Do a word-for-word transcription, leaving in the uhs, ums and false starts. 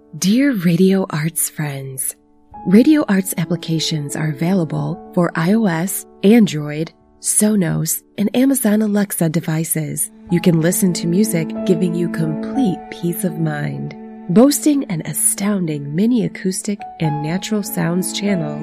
Dear Radio Arts friends, Radio Arts applications are available for iOS, Android, Sonos, and Amazon Alexa devices. You can listen to music giving you complete peace of mind. Boasting an astounding mini acoustic and natural sounds channels,